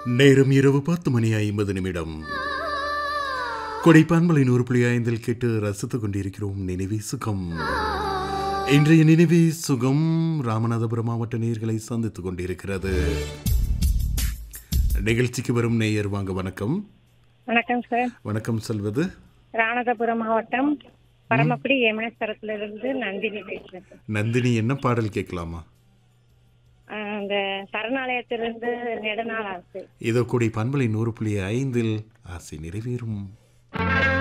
நேரம் இரவு 10:50 கொடைப்பான்மலை 100.5 கேட்டு ரசித்துக் கொண்டிருக்கிறோம். நினைவே சுகம். இன்றைய நினைவே சுகம் ராமநாதபுரம் மாவட்ட நேயர்களை சந்தித்துக் கொண்டிருக்கிறது. நிகழ்ச்சிக்கு வரும் நேயர் வாங்க. வணக்கம். வணக்கம் சார். வணக்கம். சொல்வது ராமநாதபுரம் மாவட்டம் பரமக்குடி ஏமனேஸ்வரத்திலிருந்து நந்தினி பேசுறேன். நந்தினி, என்ன பாடல் கேட்கலாமா? அந்த சரணாலயத்திலிருந்து நெடுநாள் ஆசை. இதோ கொடைப்பான்மலை 100.5 ஆசை நிறைவேறும்.